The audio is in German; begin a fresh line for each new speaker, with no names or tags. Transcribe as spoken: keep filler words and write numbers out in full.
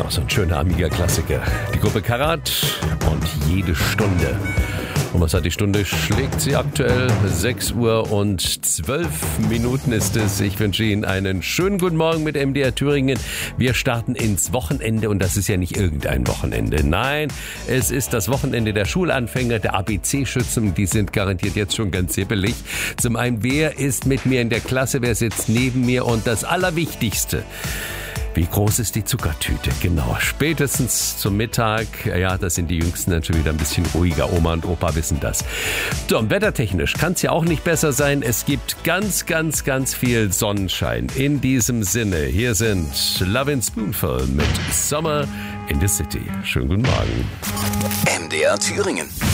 Oh, so ein schöner Amiga-Klassiker. Die Gruppe Karat und jede Stunde. Und was hat die Stunde? Schlägt sie aktuell? sechs Uhr und zwölf Minuten ist es. Ich wünsche Ihnen einen schönen guten Morgen mit M D R Thüringen. Wir starten ins Wochenende und das ist ja nicht irgendein Wochenende. Nein, es ist das Wochenende der Schulanfänger, der A B C-Schützen. Die sind garantiert jetzt schon ganz hibbelig. Zum einen, wer ist mit mir in der Klasse? Wer sitzt neben mir? Und das Allerwichtigste: wie groß ist die Zuckertüte? Genau, spätestens zum Mittag. Ja, da sind die Jüngsten dann schon wieder ein bisschen ruhiger. Oma und Opa wissen das. So, und wettertechnisch kann es ja auch nicht besser sein. Es gibt ganz, ganz, ganz viel Sonnenschein. In diesem Sinne, hier sind Lovin' Spoonful mit Summer in the City. Schönen guten Morgen.
M D R Thüringen.